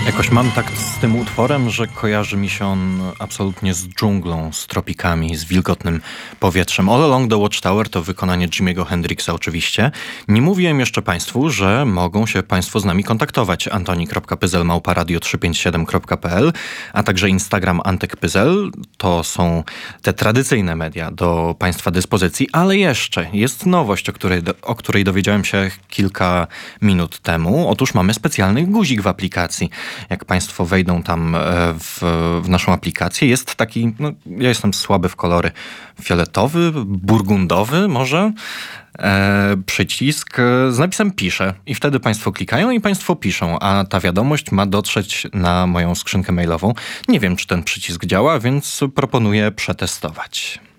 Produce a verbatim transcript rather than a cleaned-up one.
Jakoś mam tak z tym utworem, że kojarzy mi się on absolutnie z dżunglą, z tropikami, z wilgotnym powietrzem. All Along the Watchtower to wykonanie Jimiego Hendrixa oczywiście. Nie mówiłem jeszcze Państwu, że mogą się Państwo z nami kontaktować. antoni kropka pyzel małpa radio trzysta pięćdziesiąt siedem kropka p l, a także Instagram Antek Pyzel. To są te tradycyjne media do Państwa dyspozycji, ale jeszcze jest nowość, o której, o której dowiedziałem się kilka minut temu. Otóż mamy specjalny guzik w aplikacji. Jak Państwo wejdą tam w, w naszą aplikację, jest taki, no ja jestem słaby w kolory, fioletowy, burgundowy może, e, przycisk z napisem piszę i wtedy Państwo klikają i Państwo piszą, a ta wiadomość ma dotrzeć na moją skrzynkę mailową. Nie wiem, czy ten przycisk działa, więc proponuję przetestować.